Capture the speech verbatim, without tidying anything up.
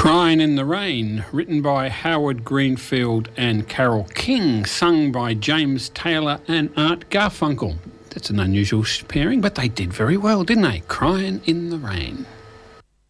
Crying in the Rain, written by Howard Greenfield and Carole King, sung by James Taylor and Art Garfunkel. That's an unusual pairing, but they did very well, didn't they? Crying in the Rain.